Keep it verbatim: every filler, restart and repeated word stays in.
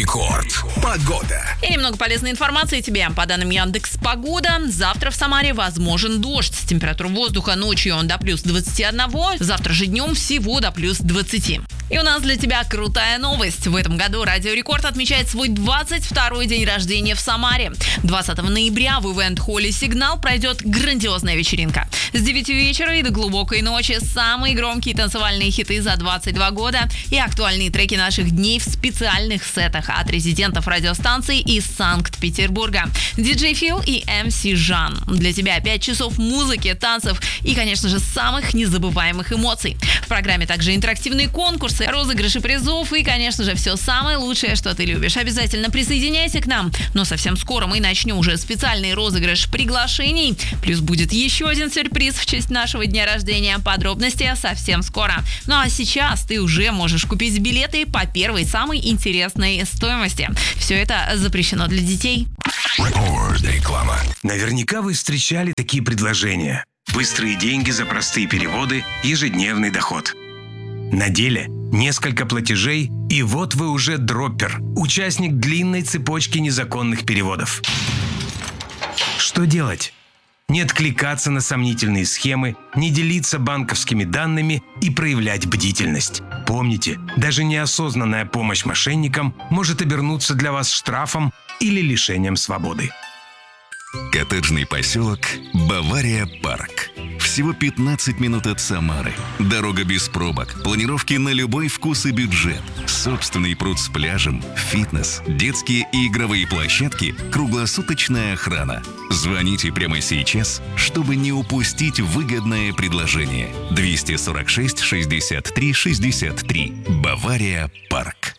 Рекорд. Погода. И немного полезной информации тебе. По данным Яндекс.Погода, завтра в Самаре возможен дождь. Температура воздуха ночью он до плюс двадцати одного, завтра же днем всего до плюс двадцати. И у нас для тебя крутая новость. В этом году Радио Рекорд отмечает свой двадцать второй день рождения в Самаре. двадцатого ноября в ивент-холле «Сигнал» пройдет грандиозная вечеринка. С девяти вечера и до глубокой ночи самые громкие танцевальные хиты за двадцать два года и актуальные треки наших дней в специальных сетах от резидентов радиостанций из Санкт-Петербурга. Диджей Фил и эм си Жан. Для тебя пять часов музыки, танцев и, конечно же, самых незабываемых эмоций. В программе также интерактивные конкурсы, розыгрыши призов и, конечно же, все самое лучшее, что ты любишь. Обязательно присоединяйся к нам. Но совсем скоро мы начнем уже специальный розыгрыш приглашений. Плюс будет еще один сюрприз в честь нашего дня рождения. Подробности совсем скоро. Ну а сейчас ты уже можешь купить билеты по первой самой интересной стоимости. Все это запрещено для детей. Рекорд. Реклама. Наверняка вы встречали такие предложения. Быстрые деньги за простые переводы, ежедневный доход. На деле несколько платежей, и вот вы уже дроппер, участник длинной цепочки незаконных переводов. Что делать? Не откликаться на сомнительные схемы, не делиться банковскими данными и проявлять бдительность. Помните, даже неосознанная помощь мошенникам может обернуться для вас штрафом или лишением свободы. Коттеджный поселок Бавария Парк. Всего пятнадцать минут от Самары. Дорога без пробок, планировки на любой вкус и бюджет. Собственный пруд с пляжем, фитнес, детские и игровые площадки, круглосуточная охрана. Звоните прямо сейчас, чтобы не упустить выгодное предложение. двести сорок шесть шестьдесят три шестьдесят три. Бавария Парк.